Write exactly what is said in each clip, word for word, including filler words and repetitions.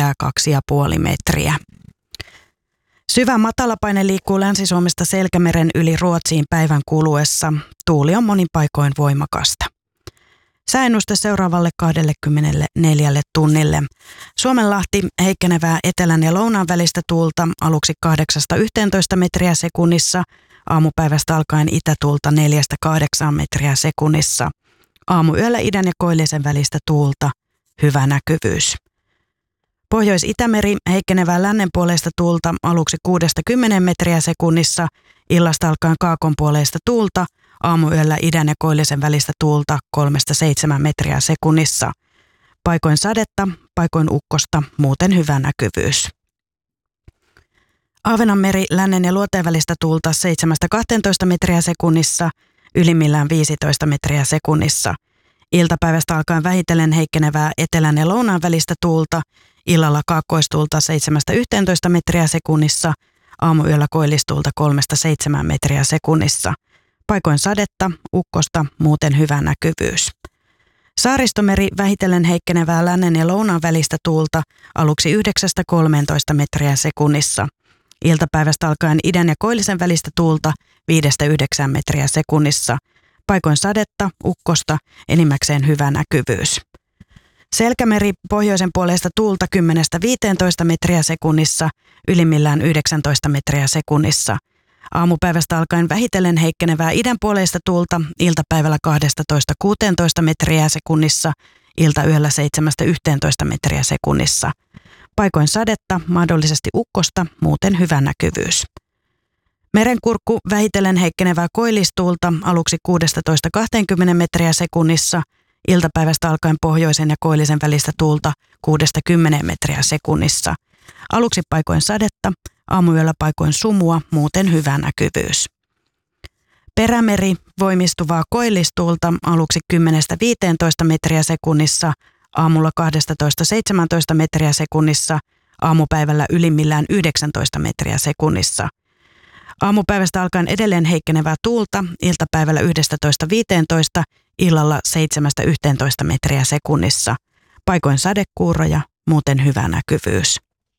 itää kaksi pilkku viisi metriä. Syvä matalapaine liikkuu Länsi-Suomesta Selkämeren yli Ruotsiin päivän kuluessa. Tuuli on monin paikoin voimakasta. Sääennuste seuraavalle kaksikymmentäneljä tunnille. Suomenlahti heikkenevää etelän ja lounaan välistä tuulta aluksi kahdeksasta yhteentoista metriä sekunnissa. Aamupäivästä alkaen itätuulta neljästä kahdeksaan metriä sekunnissa. Aamuyöllä idän ja koillisen välistä tuulta. Hyvä näkyvyys. Pohjois-Itämeri heikkenevää lännenpuoleista tuulta aluksi kuudesta kymmeneen metriä sekunnissa. Illasta alkaen kaakonpuoleista tuulta. Aamuyöllä idän ja koillisen välistä tuulta kolmesta seitsemään metriä sekunnissa. Paikoin sadetta, paikoin ukkosta, muuten hyvä näkyvyys. Ahvenanmeri lännen ja luoteen välistä tuulta seitsemästä kahteentoista metriä sekunnissa, ylimmillään viisitoista metriä sekunnissa. Iltapäivästä alkaen vähitellen heikkenevää etelän ja lounaan välistä tuulta, illalla kaakkoistuulta seitsemästä yhteentoista metriä sekunnissa, aamuyöllä koillistuulta kolmesta seitsemään metriä sekunnissa. Paikoin sadetta, ukkosta, muuten hyvä näkyvyys. Saaristomeri vähitellen heikkenevää lännen ja lounaan välistä tuulta aluksi yhdeksästä kolmeentoista metriä sekunnissa. Iltapäivästä alkaen idän ja koillisen välistä tuulta viidestä yhdeksään metriä sekunnissa. Paikoin sadetta, ukkosta, enimmäkseen hyvä näkyvyys. Selkämeri pohjoisen puolesta tuulta kymmenestä viiteentoista metriä sekunnissa, ylimmillään yhdeksäntoista metriä sekunnissa. Aamupäivästä alkaen vähitellen heikkenevää idänpuoleista tuulta iltapäivällä kaksitoista kuusitoista metriä sekunnissa, iltayöllä seitsemästä yhteentoista metriä sekunnissa. Paikoin sadetta, mahdollisesti ukkosta, muuten hyvä näkyvyys. Merenkurkku vähitellen heikkenevää koillistuulta aluksi kuusitoista kaksikymmentä metriä sekunnissa, iltapäivästä alkaen pohjoisen ja koillisen välistä tuulta kuudesta kymmeneen metriä sekunnissa. Aluksi paikoin sadetta, aamuyöllä paikoin sumua, muuten hyvä näkyvyys. Perämeri voimistuvaa koillistuulta aluksi kymmenestä viiteentoista metriä sekunnissa, aamulla kaksitoista seitsemäntoista metriä sekunnissa, aamupäivällä ylimmillään yhdeksäntoista metriä sekunnissa. Aamupäivästä alkaen edelleen heikkenevää tuulta, iltapäivällä yksitoista viisitoista, illalla seitsemästä yhteentoista metriä sekunnissa. Paikoin sadekuuroja, muuten hyvä näkyvyys.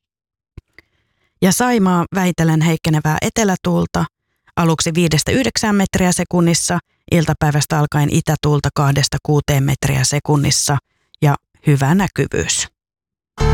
Ja Saimaa vähitellen heikkenevää etelätuulta, aluksi viidestä yhdeksään metriä sekunnissa, iltapäivästä alkaen itätuulta kahdesta kuuteen metriä sekunnissa ja hyvä näkyvyys.